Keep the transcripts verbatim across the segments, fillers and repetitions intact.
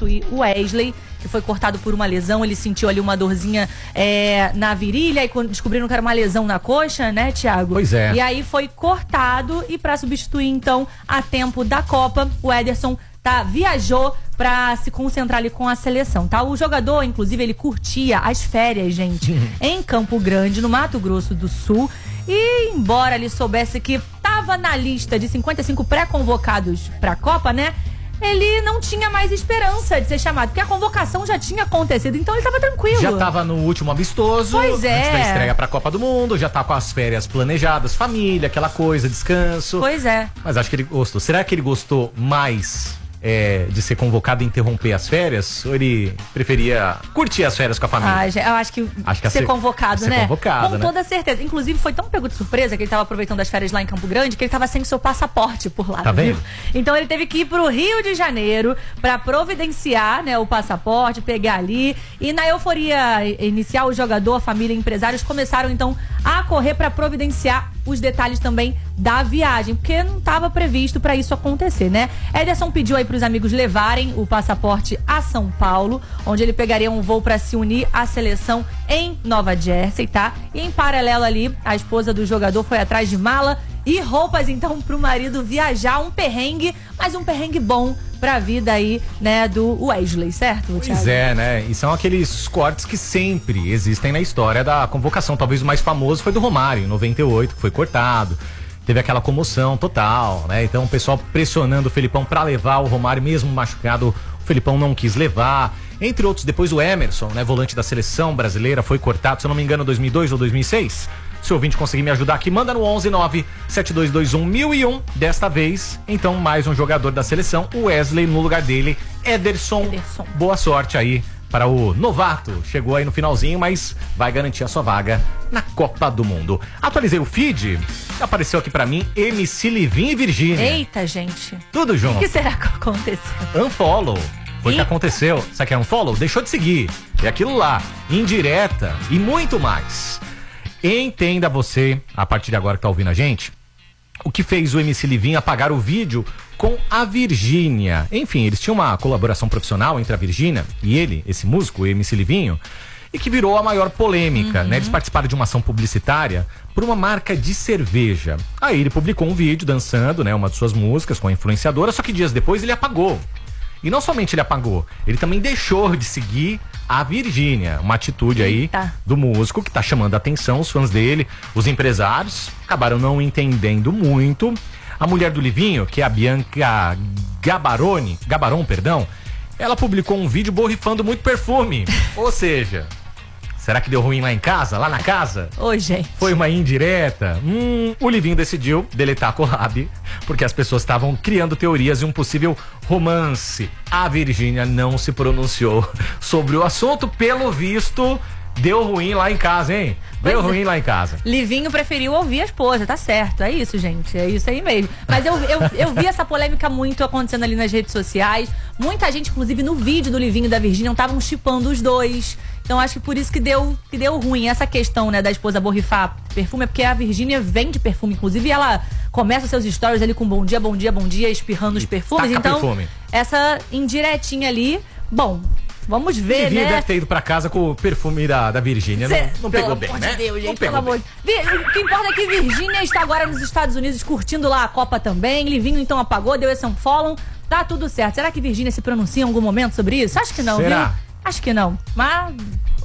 substituir o Wesley, que foi cortado por uma lesão. Ele sentiu ali uma dorzinha é, na virilha, e quando descobriram que era uma lesão na coxa, né, Thiago? Pois é. E aí foi cortado, e para substituir, então, a tempo da Copa, o Ederson tá, viajou pra se concentrar ali com a seleção, tá? O jogador, inclusive, ele curtia as férias, gente, em Campo Grande, no Mato Grosso do Sul. E embora ele soubesse que tava na lista de cinquenta e cinco pré-convocados pra Copa, né? Ele não tinha mais esperança de ser chamado, porque a convocação já tinha acontecido, então ele tava tranquilo. Já tava no último amistoso, pois é, antes da estreia pra Copa do Mundo, já tá com as férias planejadas, família, aquela coisa, descanso. Pois é. Mas acho que ele gostou. Será que ele gostou mais é, de ser convocado e interromper as férias? Ou ele preferia curtir as férias com a família? Ah, eu acho que, acho que ser, ser convocado, ser né? convocado, com né? toda certeza. Inclusive, foi tão pego de surpresa que ele tava aproveitando as férias lá em Campo Grande que ele tava sem o seu passaporte por lá. Tá vendo? Então ele teve que ir pro Rio de Janeiro pra providenciar, né, o passaporte, pegar ali. E na euforia inicial, o jogador, a família e empresários começaram então a correr pra providenciar os detalhes também da viagem, porque não estava previsto para isso acontecer, né? Ederson pediu aí para os amigos levarem o passaporte a São Paulo, onde ele pegaria um voo para se unir à seleção em Nova Jersey, tá? E em paralelo ali, a esposa do jogador foi atrás de mala e roupas, então, pro marido viajar. Um perrengue, mas um perrengue bom pra vida aí, né, do Wesley, certo, Pois Thiago? é, né? E são aqueles cortes que sempre existem na história da convocação. Talvez o mais famoso foi do Romário, em noventa e oito, que foi cortado. Teve aquela comoção total, né? Então o pessoal pressionando o Felipão pra levar o Romário, mesmo machucado, o Felipão não quis levar. Entre outros, depois o Emerson, né, volante da seleção brasileira, foi cortado, se eu não me engano, em dois mil e dois ou dois mil e seis. Se o ouvinte conseguir me ajudar aqui, manda no onze nove sete dois dois um mil e um. Desta vez, então, mais um jogador da seleção, o Wesley, no lugar dele, Ederson. Ederson. Boa sorte aí para o novato. Chegou aí no finalzinho, mas vai garantir a sua vaga na Copa do Mundo. Atualizei o feed, apareceu aqui pra mim M C Livinho e Virgínia. Eita, gente. Tudo junto. O que será que aconteceu? Unfollow. Foi o que Ih. aconteceu. Sabe o que é unfollow? Deixou de seguir. É aquilo lá. Indireta e muito mais. Entenda você, a partir de agora que tá ouvindo a gente, o que fez o M C Livinho apagar o vídeo com a Virgínia. Enfim, eles tinham uma colaboração profissional entre a Virgínia e ele, esse músico, o M C Livinho, e que virou a maior polêmica, uhum. né? Eles participaram de uma ação publicitária por uma marca de cerveja. Aí ele publicou um vídeo dançando, né, uma de suas músicas com a influenciadora, só que dias depois ele apagou. E não somente ele apagou, ele também deixou de seguir a Virgínia. Uma atitude aí Eita. do músico que tá chamando a atenção, os fãs dele, os empresários, acabaram não entendendo muito. A mulher do Livinho, que é a Bianca Gabaroni, Gabaron, perdão, ela publicou um vídeo borrifando muito perfume. Ou seja, será que deu ruim lá em casa, lá na casa? Ô, gente. Foi uma indireta? Hum, o Livinho decidiu deletar a collab, porque as pessoas estavam criando teorias de um possível romance. A Virgínia não se pronunciou sobre o assunto, pelo visto, deu ruim lá em casa, hein? Deu Pois é. ruim lá em casa. Livinho preferiu ouvir a esposa, tá certo, é isso, gente, é isso aí mesmo. Mas eu, eu, eu vi essa polêmica muito acontecendo ali nas redes sociais. Muita gente, inclusive no vídeo do Livinho e da Virgínia, estavam chipando os dois. Então acho que por isso que deu, que deu ruim. Essa questão, né, da esposa borrifar perfume é porque a Virgínia vende perfume, inclusive ela começa os seus stories ali com bom dia, bom dia, bom dia, espirrando os perfumes. taca Então, perfume. essa indiretinha ali, bom, vamos ver, Livinho né? deve ter ido pra casa com o perfume da, da Virgínia. Não, não pegou bem, Pelo né? amor de Deus, Não gente, pegou pelo amor bem. de Deus. O que importa é que Virgínia está agora nos Estados Unidos curtindo lá a Copa também. Livinho então apagou, deu esse unfollow. Tá tudo certo. Será que Virgínia se pronuncia em algum momento sobre isso? Acho que não, Será? viu? Acho que não. Mas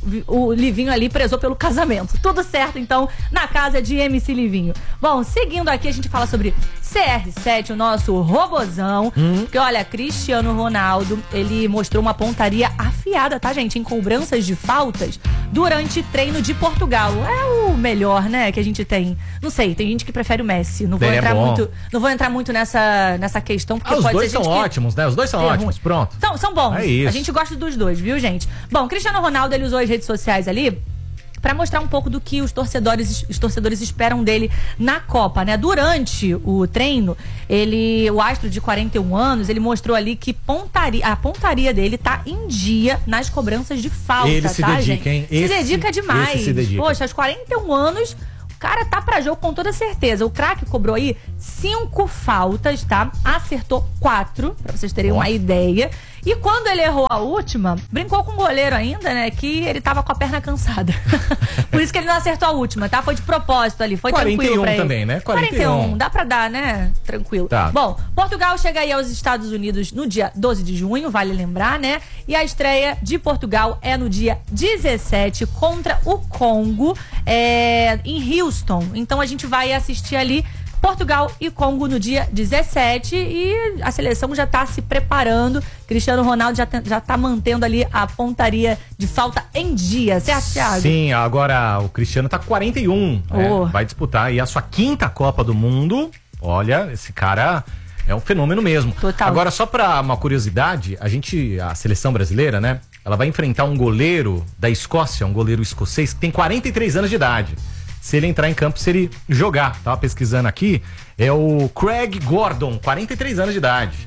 o Livinho ali prezou pelo casamento. Tudo certo, então, na casa de M C Livinho. Bom, seguindo aqui, a gente fala sobre C R sete, o nosso robozão. Hum. Que, olha, Cristiano Ronaldo, ele mostrou uma pontaria afiada, tá, gente? Em cobranças de faltas durante treino de Portugal. É o melhor, né, que a gente tem. Não sei, tem gente que prefere o Messi. Não vou Ele é entrar bom. muito, não vou entrar muito nessa, nessa questão, porque Ah, os pode dois ser são gente que ótimos, né? Os dois são é ótimos, ruim. pronto. São, são bons. É isso. A gente gosta dos dois, viu, gente? Bom, Cristiano Ronaldo, ele usou as redes sociais ali pra mostrar um pouco do que os torcedores, os torcedores esperam dele na Copa, né? Durante o treino, ele, o astro de quarenta e um anos, ele mostrou ali que pontaria, a pontaria dele tá em dia nas cobranças de falta, Ele se tá, dedica, gente? hein? Se Esse- dedica demais. esse se dedica. Poxa, aos quarenta e um anos, o cara tá pra jogo com toda certeza. O craque cobrou aí cinco faltas, tá? Acertou quatro, pra vocês terem Ó. uma ideia. E quando ele errou a última, brincou com o goleiro ainda, né? Que ele tava com a perna cansada. Por isso que ele não acertou a última, tá? Foi de propósito ali, foi quarenta e um tranquilo pra ele. também, né? quarenta e um, dá pra dar, né? Tranquilo. Tá. Bom, Portugal chega aí aos Estados Unidos no dia doze de junho, vale lembrar, né? E a estreia de Portugal é no dia dezessete contra o Congo, é, em Houston. Então a gente vai assistir ali Portugal e Congo no dia dezessete e a seleção já tá se preparando. Cristiano Ronaldo já, tem, já tá mantendo ali a pontaria de falta em dia, certo, Thiago? Sim, agora o Cristiano tá com quarenta e um, né? Oh. Vai disputar aí a sua quinta Copa do Mundo. Olha, esse cara é um fenômeno mesmo. Total. Agora, só pra uma curiosidade, a gente, a seleção brasileira, né? Ela vai enfrentar um goleiro da Escócia, um goleiro escocês, que tem quarenta e três anos de idade. Se ele entrar em campo, se ele jogar, tava pesquisando aqui, é o Craig Gordon, quarenta e três anos de idade.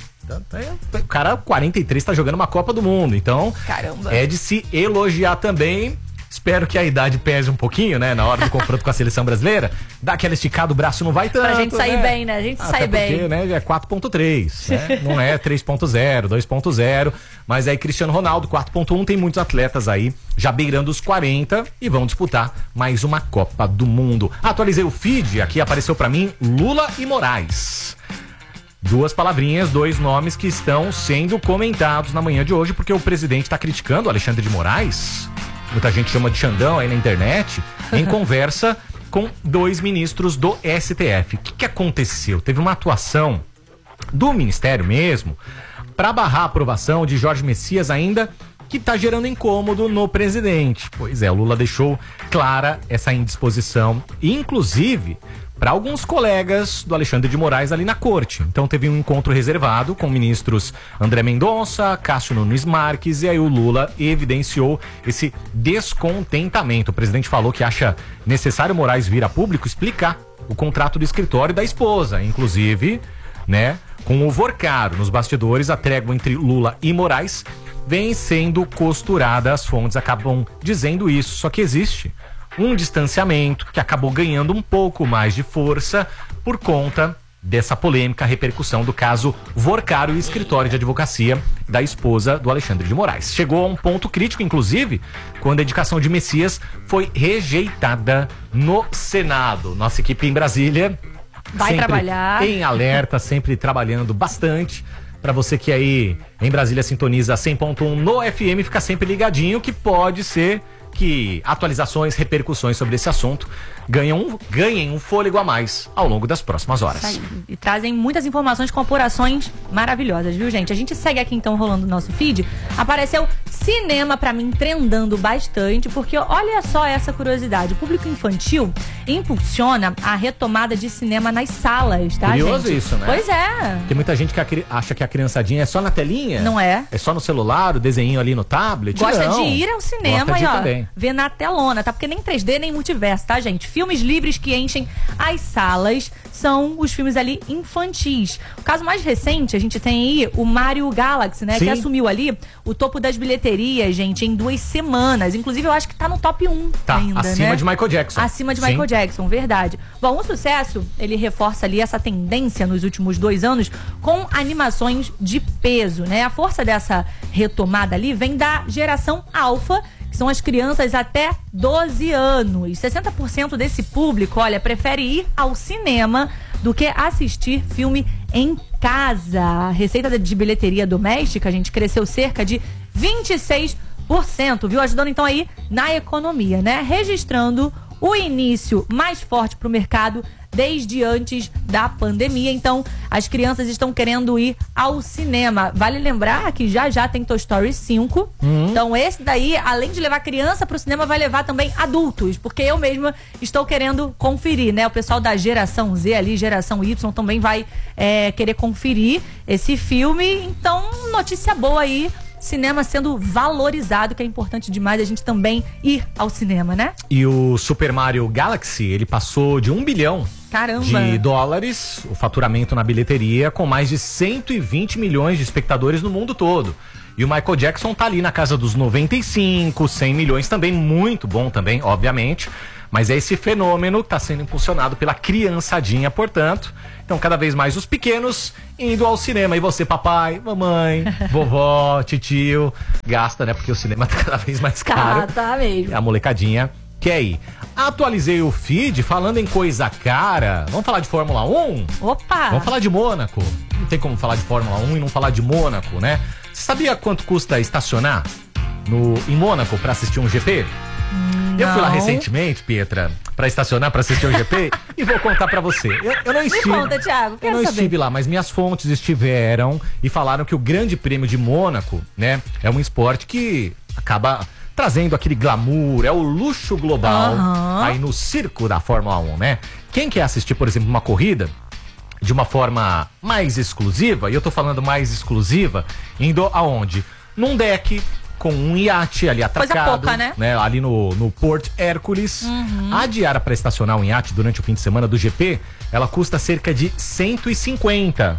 O cara, quarenta e três, tá jogando uma Copa do Mundo, então Caramba. é de se elogiar também. Espero que a idade pese um pouquinho, né, na hora do confronto com a seleção brasileira. Dá aquela esticada, o braço não vai tanto, Pra gente sair né? bem, né? A gente Até sai porque, bem. né, é quatro ponto três, né? Não é três ponto zero, dois ponto zero, mas aí Cristiano Ronaldo, quatro ponto um, tem muitos atletas aí já beirando os quarenta e vão disputar mais uma Copa do Mundo. Atualizei o feed, aqui apareceu pra mim Lula e Moraes. Duas palavrinhas, dois nomes que estão sendo comentados na manhã de hoje, porque o presidente está criticando o Alexandre de Moraes, muita gente chama de Xandão aí na internet, em conversa com dois ministros do S T F. O que, que aconteceu? Teve uma atuação do Ministério mesmo para barrar a aprovação de Jorge Messias ainda, que está gerando incômodo no presidente. Pois é, o Lula deixou clara essa indisposição, inclusive para alguns colegas do Alexandre de Moraes ali na corte. Então teve um encontro reservado com ministros André Mendonça, Cássio Nunes Marques, e aí o Lula evidenciou esse descontentamento. O presidente falou que acha necessário Moraes vir a público explicar o contrato do escritório da esposa, inclusive, né, com o Vorcaro. Nos bastidores, a trégua entre Lula e Moraes vem sendo costurada, as fontes acabam dizendo isso, só que existe um distanciamento que acabou ganhando um pouco mais de força por conta dessa polêmica repercussão do caso Vorcaro e escritório de advocacia da esposa do Alexandre de Moraes. Chegou a um ponto crítico, inclusive, quando a indicação de Messias foi rejeitada no Senado. Nossa equipe em Brasília vai trabalhar em alerta, sempre trabalhando bastante. Para você que aí em Brasília sintoniza cem ponto um no F M, fica sempre ligadinho que pode ser que atualizações, repercussões sobre esse assunto ganham, ganhem um fôlego a mais ao longo das próximas horas. Aí, e trazem muitas informações com apurações maravilhosas, viu, gente? A gente segue aqui então rolando o nosso feed. Apareceu cinema pra mim trendando bastante, porque olha só essa curiosidade. O público infantil impulsiona a retomada de cinema nas salas, tá, Curioso gente? isso, né? Pois é. Tem muita gente que a cri- acha que a criançadinha é só na telinha. Não é. É só no celular, o desenho ali no tablet. Gosta Não. de ir ao cinema Gosta de e, ir ó, também. ver na telona, tá? Porque nem três D, nem multiverso, tá, gente? Filmes livres que enchem as salas são os filmes ali infantis. O caso mais recente, a gente tem aí o Mario Galaxy, né? Sim. Que assumiu ali o topo das bilheterias, gente, em duas semanas. Inclusive, eu acho que tá no top um Tá, ainda, acima né? de Michael Jackson. Acima de Sim. Michael Jackson, verdade. Bom, o sucesso, ele reforça ali essa tendência nos últimos dois anos com animações de peso, né? A força dessa retomada ali vem da geração alfa, que são as crianças até doze anos. sessenta por cento desse público, olha, prefere ir ao cinema do que assistir filme em casa. A receita de bilheteria doméstica, a gente cresceu cerca de vinte e seis por cento, viu? Ajudando então aí na economia, né? Registrando o início mais forte para o mercado desde antes da pandemia. Então, as crianças estão querendo ir ao cinema. Vale lembrar que já já tem Toy Story cinco. Uhum. Então, esse daí, além de levar criança pro cinema, vai levar também adultos. Porque eu mesma estou querendo conferir, né? O pessoal da geração Z ali, geração Y, também vai é, querer conferir esse filme. Então, notícia boa aí. Cinema sendo valorizado, que é importante demais a gente também ir ao cinema, né? E o Super Mario Galaxy, ele passou de um bilhão Caramba. de dólares, o faturamento na bilheteria, com mais de cento e vinte milhões de espectadores no mundo todo. E o Michael Jackson tá ali na casa dos noventa e cinco, cem milhões também, muito bom também, obviamente. Mas é esse fenômeno que está sendo impulsionado pela criançadinha, portanto. Então, cada vez mais os pequenos indo ao cinema. E você, papai, mamãe, vovó, titio, gasta, né? Porque o cinema tá cada vez mais caro. Tá, tá mesmo. A molecadinha quer ir. Atualizei o feed falando em coisa cara. Vamos falar de Fórmula um? Opa! Vamos falar de Mônaco. Não tem como falar de Fórmula um e não falar de Mônaco, né? Você sabia quanto custa estacionar no, em Mônaco pra assistir um G P? Não. Eu fui lá recentemente, Pietra, pra estacionar, pra assistir o G P e vou contar pra você. Eu, eu não estive. Me conta, Thiago, eu não saber. estive lá, mas minhas fontes estiveram e falaram que o Grande Prêmio de Mônaco, né, é um esporte que acaba trazendo aquele glamour, é o luxo global uhum. aí no circo da Fórmula um, né? Quem quer assistir, por exemplo, uma corrida de uma forma mais exclusiva, e eu tô falando mais exclusiva, indo aonde? Num deck com um iate ali atracado, coisa pouca, né? né? Ali no, no Port Hércules. Uhum. A diária para estacionar um iate durante o fim de semana do G P, ela custa cerca de cento e cinquenta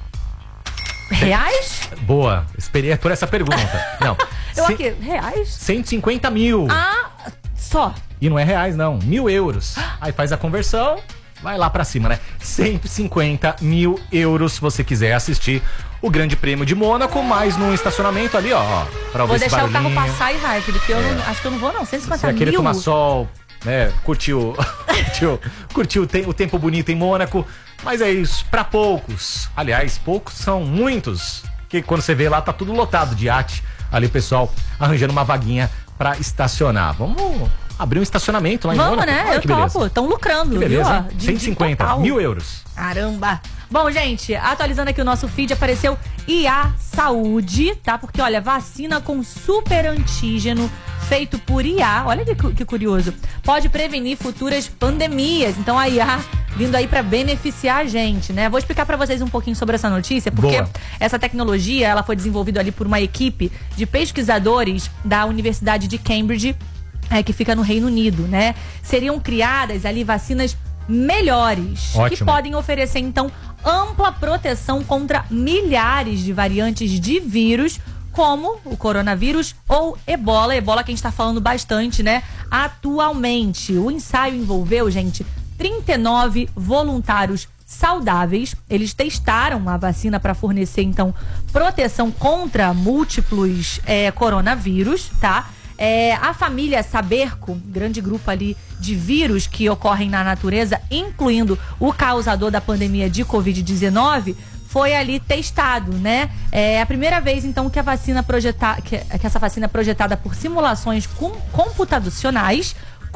reais? Boa, esperei por essa pergunta. Não. Eu C- aqui, reais? cento e cinquenta mil. Ah, só. E não é reais, não. Mil euros. Aí faz a conversão, vai lá pra cima, né? cento e cinquenta mil euros se você quiser assistir o Grande Prêmio de Mônaco, mais num estacionamento ali, ó. Pra Vou ouvir esse deixar o carro barulhinho. passar e rápido, porque eu É. não, acho que eu não vou, não. cento e cinquenta Você vai querer mil. tomar sol, né? Curtiu, curtiu, curtiu o, te- o tempo bonito em Mônaco. Mas é isso, pra poucos. Aliás, poucos são muitos. Que quando você vê lá, tá tudo lotado de iate. Ali o pessoal arranjando uma vaguinha pra estacionar. Vamos abrir um estacionamento lá em Vamos, Mônaco. né? Olha Eu que beleza. topo. Estão lucrando, Que beleza, viu? hein? ó, de- cento e cinquenta de total. mil euros. Caramba! Bom, gente, atualizando aqui o nosso feed, apareceu I A Saúde, tá? Porque, olha, vacina com super antígeno feito por I A, olha que, cu- que curioso, pode prevenir futuras pandemias. Então a I A vindo aí pra beneficiar a gente, né? Vou explicar pra vocês um pouquinho sobre essa notícia, porque Boa. essa tecnologia, ela foi desenvolvida ali por uma equipe de pesquisadores da Universidade de Cambridge, é, que fica no Reino Unido, né? Seriam criadas ali vacinas melhores, Ótimo. que podem oferecer, então, ampla proteção contra milhares de variantes de vírus, como o coronavírus ou ebola. Ebola que a gente tá falando bastante, né? Atualmente, o ensaio envolveu, gente, trinta e nove voluntários saudáveis. Eles testaram a vacina para fornecer, então, proteção contra múltiplos é, coronavírus, tá? É, a família Saberco, grande grupo ali de vírus que ocorrem na natureza, incluindo o causador da pandemia de covid dezenove, foi ali testado, né? É a primeira vez, então, que a vacina projetada, que, que essa vacina é projetada por simulações com, computacionais,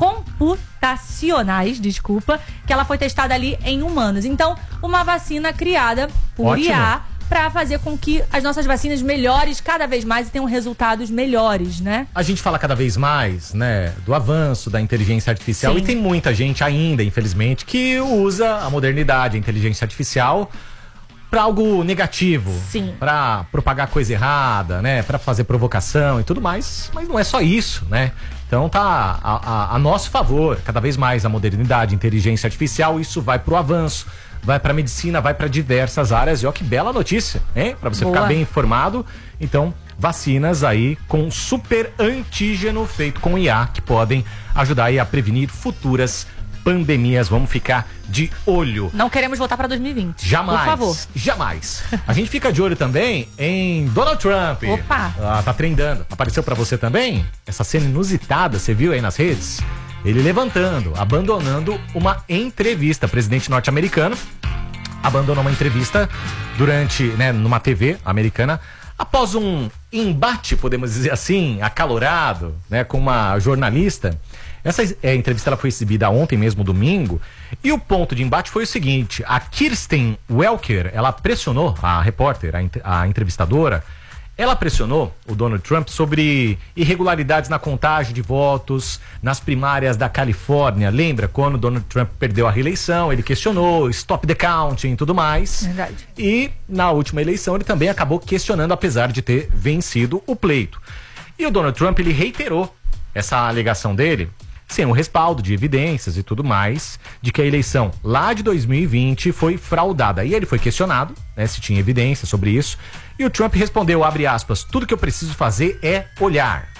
computacionais, desculpa, que ela foi testada ali em humanos. Então, uma vacina criada por Ótimo. I A para fazer com que as nossas vacinas melhores cada vez mais e tenham resultados melhores, né? A gente fala cada vez mais, né, do avanço da inteligência artificial. Sim. E tem muita gente ainda, infelizmente, que usa a modernidade, a inteligência artificial para algo negativo. Sim. Para propagar coisa errada, né, para fazer provocação e tudo mais. Mas não é só isso, né? Então tá a, a, a nosso favor, cada vez mais a modernidade, a inteligência artificial, isso vai pro avanço. Vai pra medicina, vai pra diversas áreas. E ó, que bela notícia, hein? Pra você Boa. ficar bem informado. Então, vacinas aí com super antígeno feito com I A, que podem ajudar aí a prevenir futuras pandemias. Vamos ficar de olho. Não queremos voltar para dois mil e vinte. Jamais. Por favor. Jamais. A gente fica de olho também em Donald Trump. Opa. Ah, tá trendando. Apareceu pra você também? Essa cena inusitada, você viu aí nas redes? Ele levantando, abandonando uma entrevista. Presidente norte-americano abandonou uma entrevista durante, né, numa T V americana, após um embate, podemos dizer assim, acalorado, né, com uma jornalista. Essa é, entrevista ela foi exibida ontem mesmo, domingo, e o ponto de embate foi o seguinte: a Kirsten Welker, ela pressionou a repórter, a, ent- a entrevistadora, ela pressionou o Donald Trump sobre irregularidades na contagem de votos nas primárias da Califórnia. Lembra quando o Donald Trump perdeu a reeleição? Ele questionou, stop the counting e tudo mais. Verdade. E na última eleição ele também acabou questionando, apesar de ter vencido o pleito. E o Donald Trump, ele reiterou essa alegação dele, sem um respaldo de evidências e tudo mais, de que a eleição lá de dois mil e vinte foi fraudada. E ele foi questionado, né, se tinha evidência sobre isso. E o Trump respondeu, abre aspas, tudo que eu preciso fazer é olhar.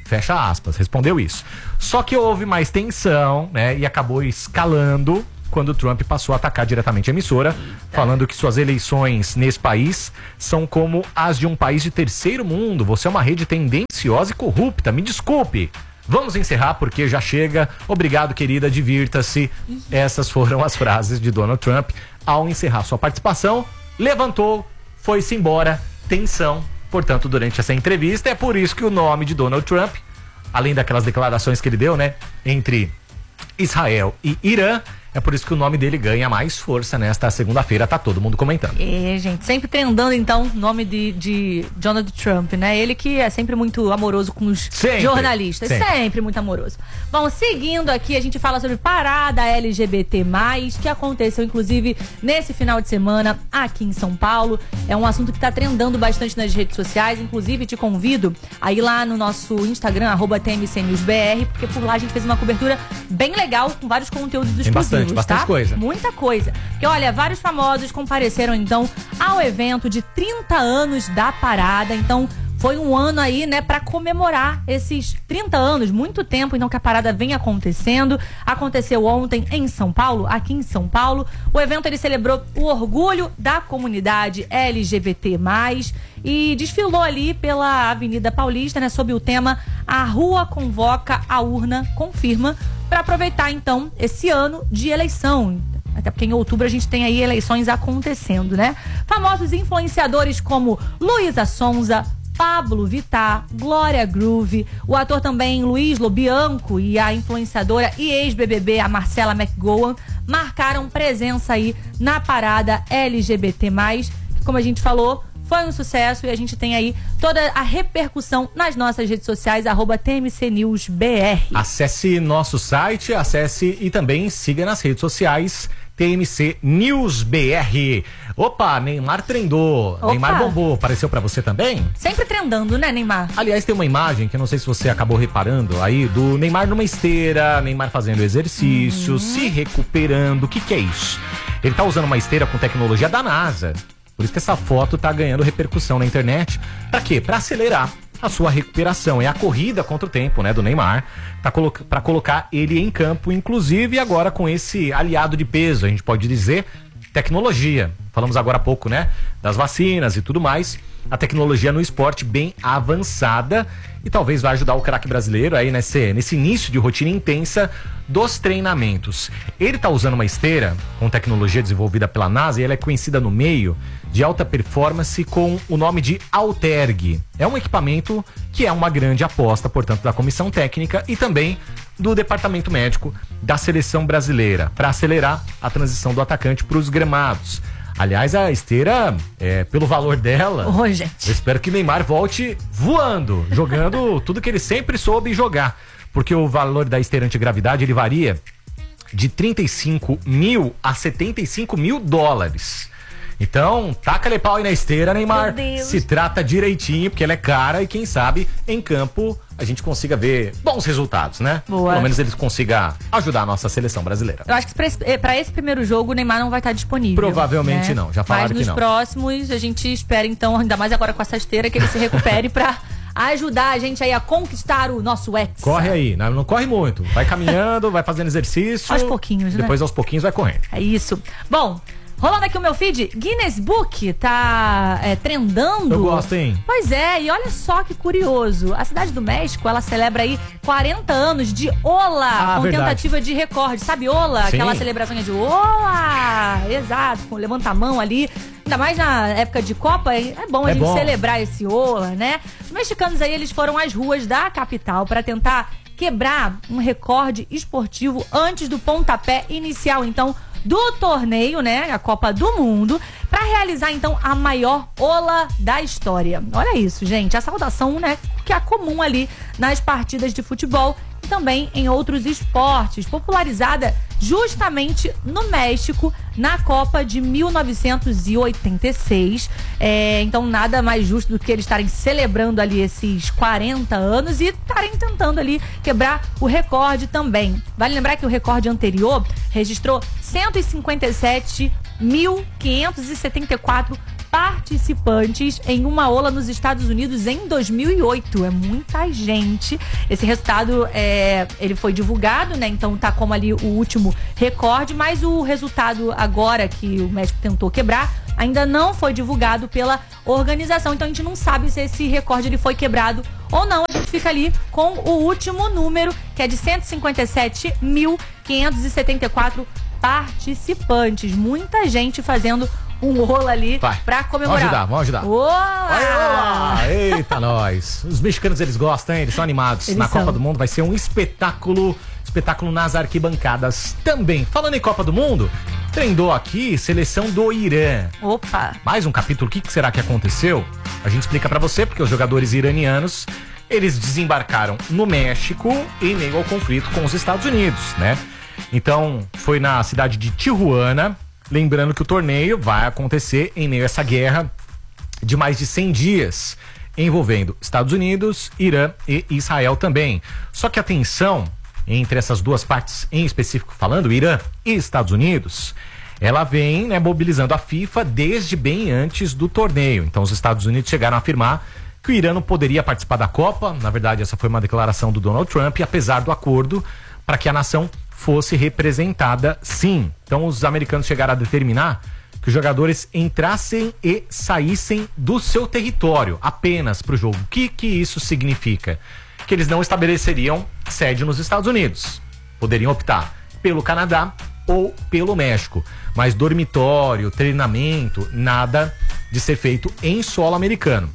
Fecha aspas, respondeu isso. Só que houve mais tensão, né? E acabou escalando quando o Trump passou a atacar diretamente a emissora, falando que suas eleições nesse país são como as de um país de terceiro mundo. Você é uma rede tendenciosa e corrupta, me desculpe. Vamos encerrar porque já chega. Obrigado, querida, divirta-se. Essas foram as frases de Donald Trump ao encerrar sua participação. Levantou, foi-se embora, tensão. Portanto, durante essa entrevista, é por isso que o nome de Donald Trump, além daquelas declarações que ele deu, né, entre Israel e Irã, é por isso que o nome dele ganha mais força nesta segunda-feira, tá todo mundo comentando. É, gente, sempre trendando então o nome de, de Donald Trump, né? Ele que é sempre muito amoroso com os sempre, jornalistas, sempre. sempre muito amoroso. Bom, seguindo aqui, a gente fala sobre parada L G B T mais, que aconteceu inclusive nesse final de semana aqui em São Paulo. É um assunto que tá trendando bastante nas redes sociais, inclusive te convido a ir lá no nosso Instagram, arroba T M C News B R, porque por lá a gente fez uma cobertura bem legal, com vários conteúdos exclusivos. Bastante, bastante tá? coisa. Muita coisa. Porque, olha, vários famosos compareceram, então, ao evento de trinta anos da parada. Então, foi um ano aí, né, pra comemorar esses trinta anos. Muito tempo, então, que a parada vem acontecendo. Aconteceu ontem em São Paulo, aqui em São Paulo. O evento, ele celebrou o orgulho da comunidade L G B T mais, e desfilou ali pela Avenida Paulista, né, sob o tema A Rua Convoca, a Urna Confirma, para aproveitar, então, esse ano de eleição. Até porque em outubro a gente tem aí eleições acontecendo, né? Famosos influenciadores como Luísa Sonza, Pablo Vittar, Glória Groove, o ator também Luiz Lobianco e a influenciadora e ex-B B B, a Marcela McGowan, marcaram presença aí na parada L G B T mais, que, como a gente falou, foi um sucesso, e a gente tem aí toda a repercussão nas nossas redes sociais, arroba T M C News B R. Acesse nosso site, acesse e também siga nas redes sociais T M C News B R. Opa, Neymar trendou, Opa. Neymar bombou, apareceu pra você também? Sempre trendando, né, Neymar? Aliás, tem uma imagem que eu não sei se você acabou reparando aí, do Neymar numa esteira, Neymar fazendo exercício, uhum. se recuperando. O que que é isso? Ele tá usando uma esteira com tecnologia da NASA. Por isso que essa foto tá ganhando repercussão na internet. Pra quê? Pra acelerar a sua recuperação. É a corrida contra o tempo, né, do Neymar, pra, colo- pra colocar ele em campo, inclusive agora com esse aliado de peso, a gente pode dizer, tecnologia. Falamos agora há pouco, né, das vacinas e tudo mais. A tecnologia no esporte bem avançada e talvez vai ajudar o craque brasileiro aí nesse, nesse início de rotina intensa dos treinamentos. Ele tá usando uma esteira com tecnologia desenvolvida pela NASA e ela é conhecida no meio de alta performance com o nome de Alterg. É um equipamento que é uma grande aposta, portanto, da comissão técnica e também do departamento médico da seleção brasileira para acelerar a transição do atacante para os gramados. Aliás, a esteira, é, pelo valor dela, Oi, gente. eu espero que Neymar volte voando, jogando tudo que ele sempre soube jogar. Porque o valor da esteira antigravidade, ele varia de trinta e cinco mil a setenta e cinco mil dólares. Então, taca-lhe pau aí na esteira, Neymar. Se trata direitinho, porque ela é cara e quem sabe em campo a gente consiga ver bons resultados, né? Boa. Pelo menos eles consigam ajudar a nossa seleção brasileira. Eu acho que pra esse, pra esse primeiro jogo o Neymar não vai estar disponível. Provavelmente né? não, já falaram Mas que não. nos próximos a gente espera então, ainda mais agora com essa esteira, que ele se recupere pra ajudar a gente aí a conquistar o nosso ex. Corre aí, não, não corre muito. Vai caminhando, vai fazendo exercício. Aos pouquinhos, né? Depois aos pouquinhos vai correndo. É isso. Bom, rolando aqui o meu feed, Guinness Book tá é, trendando. Eu gosto, hein? Pois é, e olha só que curioso. A cidade do México, ela celebra aí quarenta anos de Ola, ah, com verdade. tentativa de recorde. Sabe Ola? Sim. Aquela celebração de Ola! Exato, com levanta a mão ali. Ainda mais na época de Copa, é bom a é gente bom. celebrar esse Ola, né? Os mexicanos aí, eles foram às ruas da capital para tentar quebrar um recorde esportivo antes do pontapé inicial, então, do torneio, né, a Copa do Mundo, para realizar então a maior ola da história. Olha isso, gente, a saudação, né, que é comum ali nas partidas de futebol e também em outros esportes, popularizada justamente no México na Copa de mil novecentos e oitenta e seis. É, então nada mais justo do que eles estarem celebrando ali esses quarenta anos e estarem tentando ali quebrar o recorde também. Vale lembrar que o recorde anterior registrou cento e cinquenta e sete mil quinhentos e setenta e quatro participantes em uma ola nos Estados Unidos em dois mil e oito. É muita gente. Esse resultado é, ele foi divulgado, né? Então tá como ali o último recorde, mas o resultado agora que o México tentou quebrar ainda não foi divulgado pela organização. Então a gente não sabe se esse recorde ele foi quebrado ou não. A gente fica ali com o último número, que é de cento e cinquenta e sete mil quinhentos e setenta e quatro participantes. Muita gente fazendo um rolo ali Vai. pra comemorar. Vamos ajudar, vamos ajudar. Olá! Olá! Eita, nós! Os mexicanos, eles gostam, hein? Eles são animados. Eles Na são. Copa do Mundo vai ser um espetáculo, espetáculo nas arquibancadas também. Falando em Copa do Mundo, trendou aqui seleção do Irã. Opa! Mais um capítulo, o que, que será que aconteceu? A gente explica pra você, porque os jogadores iranianos, eles desembarcaram no México em meio ao conflito com os Estados Unidos, né? Então, foi na cidade de Tijuana. Lembrando que o torneio vai acontecer em meio a essa guerra de mais de cem dias, envolvendo Estados Unidos, Irã e Israel também. Só que a tensão entre essas duas partes, em específico falando, Irã e Estados Unidos, ela vem, né, mobilizando a FIFA desde bem antes do torneio. Então os Estados Unidos chegaram a afirmar que o Irã não poderia participar da Copa. Na verdade, essa foi uma declaração do Donald Trump, apesar do acordo para que a nação fosse representada, sim. Então os americanos chegaram a determinar que os jogadores entrassem e saíssem do seu território apenas para o jogo. O que que isso significa? Que eles não estabeleceriam sede nos Estados Unidos. Poderiam optar pelo Canadá ou pelo México. Mas dormitório, treinamento, nada de ser feito em solo americano.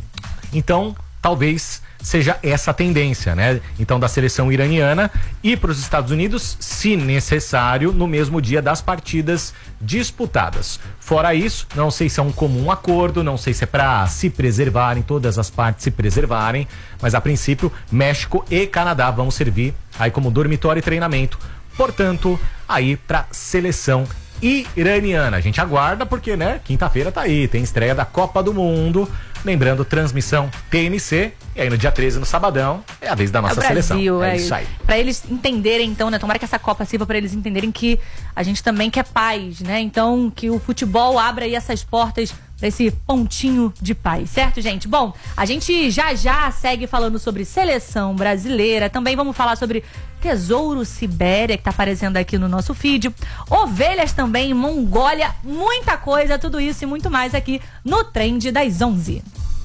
Então, talvez seja essa a tendência, né? Então, da seleção iraniana ir para os Estados Unidos, se necessário, no mesmo dia das partidas disputadas. Fora isso, não sei se é um comum acordo, não sei se é para se preservarem, todas as partes se preservarem, mas a princípio, México e Canadá vão servir aí como dormitório e treinamento. Portanto, aí para seleção iraniana. A gente aguarda porque, né, quinta-feira tá aí, tem estreia da Copa do Mundo. Lembrando, transmissão T N C. E aí no dia treze, no sabadão, é a vez da nossa é o Brasil, seleção. É, é isso aí. Pra eles entenderem, então, né? Tomara que essa Copa sirva pra eles entenderem que a gente também quer paz, né? Então, que o futebol abra aí essas portas pra esse pontinho de paz, certo, gente? Bom, a gente já já segue falando sobre seleção brasileira. Também vamos falar sobre Tesouro Sibéria, que tá aparecendo aqui no nosso feed. Ovelhas também, Mongólia, muita coisa, tudo isso e muito mais aqui no Trend das onze.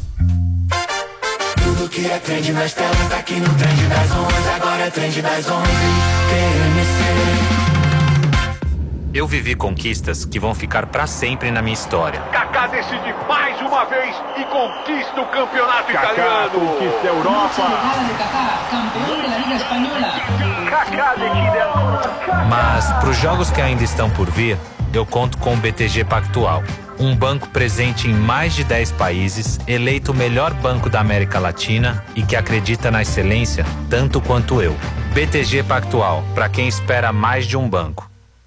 Tudo que é trend nas telas, tá aqui no Trend das onze. Agora é Trend das onze, T N C. Eu vivi conquistas que vão ficar pra sempre na minha história. Kaká decide mais uma vez e conquista o campeonato Kaká italiano. conquista a Europa. Kaká decide a... Mas pros jogos que ainda estão por vir, eu conto com o B T G Pactual. Um banco presente em mais de dez países, eleito o melhor banco da América Latina e que acredita na excelência tanto quanto eu. B T G Pactual, para quem espera mais de um banco.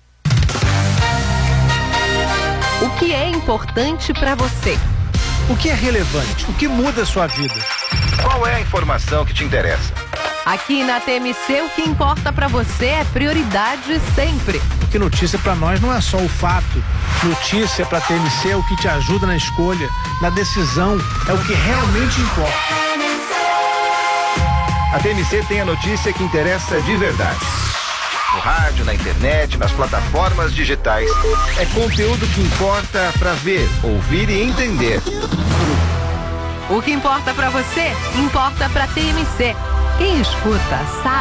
O que é importante para você? O que é relevante? O que muda a sua vida? Qual é a informação que te interessa? Aqui na T M C, o que importa para você é prioridade sempre. Porque notícia para nós não é só o fato. Notícia para T M C é o que te ajuda na escolha, na decisão, é o que realmente importa. A T M C tem a notícia que interessa de verdade. No rádio, na internet, nas plataformas digitais. É conteúdo que importa para ver, ouvir e entender. O que importa para você, importa para T M C. Quem escuta sabe.